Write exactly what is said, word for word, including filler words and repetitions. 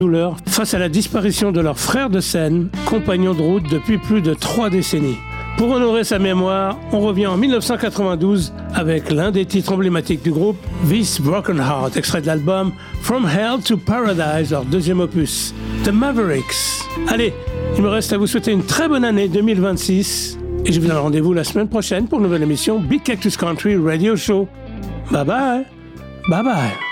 douleur face à la disparition de leur frère de scène, compagnon de route depuis plus de trois décennies. Pour honorer sa mémoire, on revient en dix-neuf cent quatre-vingt-douze avec l'un des titres emblématiques du groupe, This Broken Heart, extrait de l'album From Hell to Paradise, leur deuxième opus, The Mavericks. Allez, il me reste à vous souhaiter une très bonne année deux mille vingt-six et je vous donne rendez-vous la semaine prochaine pour une nouvelle émission Big Cactus Country Radio Show. Bye bye, bye bye.